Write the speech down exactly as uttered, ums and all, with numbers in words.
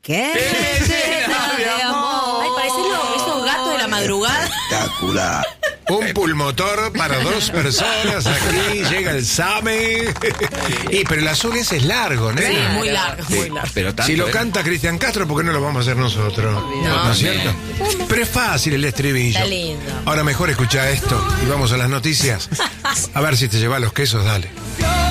¿Qué? Llena de amor. Ay, parecen los- esos gatos de la madrugada. Espectacular. Un pulmotor para dos personas. Aquí llega el Same. Y pero el azul ese es largo, ¿no? Sí, muy largo, muy largo. Pero tanto, Si lo ¿eh? canta Cristian Castro, ¿por qué no lo vamos a hacer nosotros? ¿No, es cierto? Pero es fácil el estribillo. Está lindo. Ahora mejor escucha esto y vamos a las noticias. A ver si te lleva los quesos, dale.